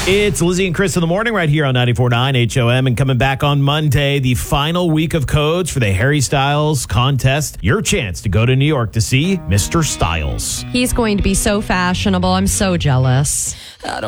It's Lizzie and Chris in the morning right here on 94.9 HOM. And coming back on Monday, the final week of codes for the Harry Styles contest. Your chance to go to New York to see Mr. Styles. He's going to be so fashionable. I'm so jealous.